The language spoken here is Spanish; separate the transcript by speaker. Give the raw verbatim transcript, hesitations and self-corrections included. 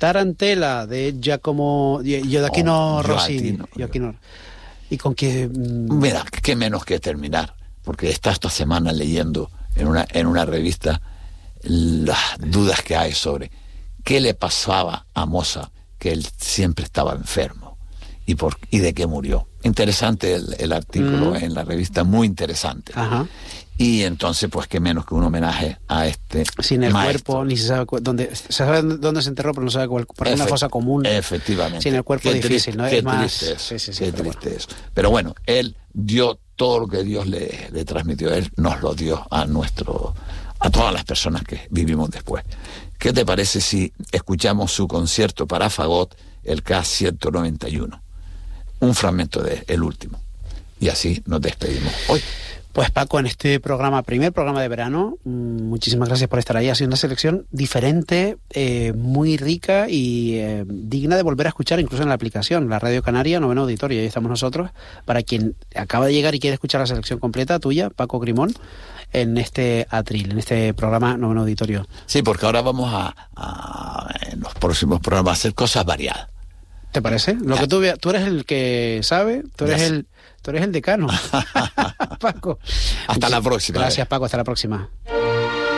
Speaker 1: Tarantella de Giacomo Gioacchino
Speaker 2: Oh,
Speaker 1: Rossini.
Speaker 2: Gioacchino.
Speaker 1: Gioacchino. Y con que... mm,
Speaker 2: Mira, qué menos que terminar, porque está esta semana leyendo en una, en una revista las dudas que hay sobre qué le pasaba a Mozart, que él siempre estaba enfermo, y, por, y de qué murió. Interesante el, el artículo
Speaker 1: Mm.
Speaker 2: en la revista, muy interesante.
Speaker 1: Ajá.
Speaker 2: Y entonces, pues qué menos que un homenaje a este
Speaker 1: Sin el
Speaker 2: maestro.
Speaker 1: cuerpo, ni se sabe cu- dónde... Se sabe dónde se enterró, pero no sabe cuál, por una
Speaker 2: Efe-
Speaker 1: fosa común.
Speaker 2: Efectivamente.
Speaker 1: Sin el cuerpo
Speaker 2: Qué
Speaker 1: difícil,
Speaker 2: triste,
Speaker 1: ¿no?
Speaker 2: Qué
Speaker 1: Es más...
Speaker 2: triste eso.
Speaker 1: Sí, sí, sí,
Speaker 2: qué
Speaker 1: pero
Speaker 2: triste eso. Pero bueno, él dio todo lo que Dios le, le transmitió. Él nos lo dio a nuestro, a todas las personas que vivimos después. ¿Qué te parece si escuchamos su concierto para fagot, el K ciento noventa y uno? Un fragmento de el último. Y así nos despedimos hoy.
Speaker 1: Pues Paco, en este programa, primer programa de verano, muchísimas gracias por estar ahí. Ha sido una selección diferente, eh, muy rica y eh, digna de volver a escuchar incluso en la aplicación, la Radio Canaria, Noveno Auditorio. Ahí estamos nosotros. Para quien acaba de llegar y quiere escuchar la selección completa tuya, Paco Grimón, en este atril, en este programa Noveno Auditorio.
Speaker 2: Sí, porque ahora vamos a, a en los próximos programas a hacer cosas variadas.
Speaker 1: ¿Te parece? Lo
Speaker 2: Ya.
Speaker 1: que tú veas, tú eres el que sabe, tú eres
Speaker 2: Ya sé.
Speaker 1: el, tú eres el decano. Paco.
Speaker 2: Hasta la próxima.
Speaker 1: Gracias, Paco, hasta la próxima.